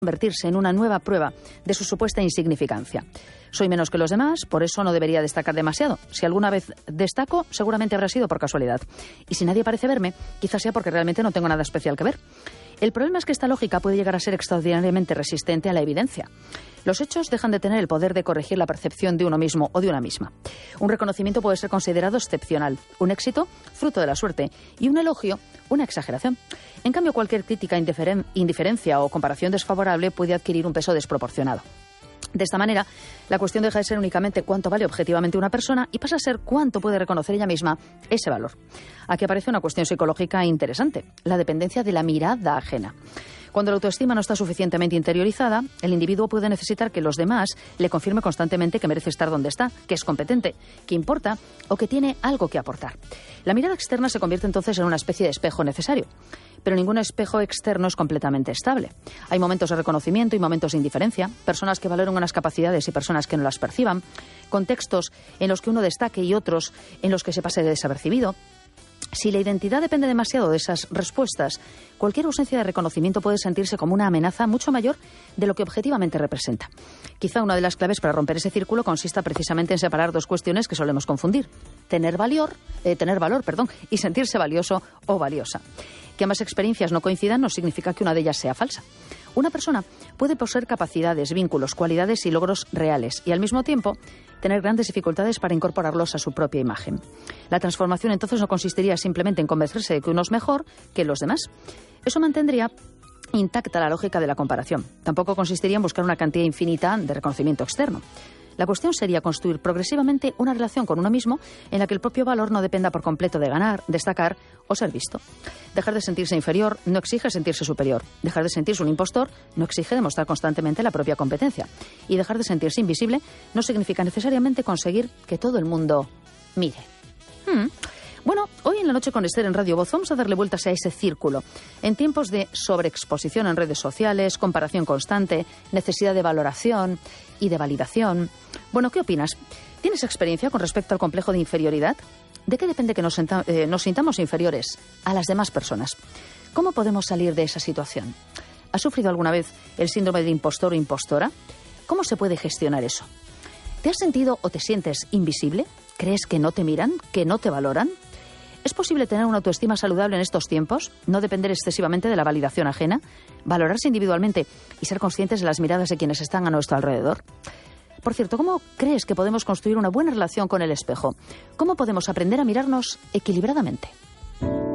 convertirse en una nueva prueba de su supuesta insignificancia. Soy menos que los demás, por eso no debería destacar demasiado. Si alguna vez destaco, seguramente habrá sido por casualidad. Y si nadie parece verme, quizás sea porque realmente no tengo nada especial que ver. El problema es que esta lógica puede llegar a ser extraordinariamente resistente a la evidencia. Los hechos dejan de tener el poder de corregir la percepción de uno mismo o de una misma. Un reconocimiento puede ser considerado excepcional, un éxito, fruto de la suerte, y un elogio, una exageración. En cambio, cualquier crítica, indiferencia o comparación desfavorable puede adquirir un peso desproporcionado. De esta manera, la cuestión deja de ser únicamente cuánto vale objetivamente una persona y pasa a ser cuánto puede reconocer ella misma ese valor. Aquí aparece una cuestión psicológica interesante, la dependencia de la mirada ajena. Cuando la autoestima no está suficientemente interiorizada, el individuo puede necesitar que los demás le confirmen constantemente que merece estar donde está, que es competente, que importa o que tiene algo que aportar. La mirada externa se convierte entonces en una especie de espejo necesario. Pero ningún espejo externo es completamente estable. Hay momentos de reconocimiento y momentos de indiferencia, personas que valoren unas capacidades y personas que no las perciban, contextos en los que uno destaque y otros en los que se pase desapercibido. Si la identidad depende demasiado de esas respuestas, cualquier ausencia de reconocimiento puede sentirse como una amenaza mucho mayor de lo que objetivamente representa. Quizá una de las claves para romper ese círculo consista precisamente en separar dos cuestiones que solemos confundir. Tener valor y sentirse valioso o valiosa. Que ambas experiencias no coincidan no significa que una de ellas sea falsa. Una persona puede poseer capacidades, vínculos, cualidades y logros reales y al mismo tiempo tener grandes dificultades para incorporarlos a su propia imagen. La transformación entonces no consistiría simplemente en convencerse de que uno es mejor que los demás. Eso mantendría intacta la lógica de la comparación. Tampoco consistiría en buscar una cantidad infinita de reconocimiento externo. La cuestión sería construir progresivamente una relación con uno mismo en la que el propio valor no dependa por completo de ganar, destacar o ser visto. Dejar de sentirse inferior no exige sentirse superior. Dejar de sentirse un impostor no exige demostrar constantemente la propia competencia. Y dejar de sentirse invisible no significa necesariamente conseguir que todo el mundo mire. Bueno, hoy en La Noche con Esther en Radio Voz vamos a darle vueltas a ese círculo. En tiempos de sobreexposición en redes sociales, comparación constante, necesidad de valoración y de validación. Bueno, ¿qué opinas? ¿Tienes experiencia con respecto al complejo de inferioridad? ¿De qué depende que nos sintamos inferiores a las demás personas? ¿Cómo podemos salir de esa situación? ¿Has sufrido alguna vez el síndrome de impostor o impostora? ¿Cómo se puede gestionar eso? ¿Te has sentido o te sientes invisible? ¿Crees que no te miran? ¿Que no te valoran? ¿Es posible tener una autoestima saludable en estos tiempos? ¿No depender excesivamente de la validación ajena? ¿Valorarse individualmente y ser conscientes de las miradas de quienes están a nuestro alrededor? Por cierto, ¿cómo crees que podemos construir una buena relación con el espejo? ¿Cómo podemos aprender a mirarnos equilibradamente?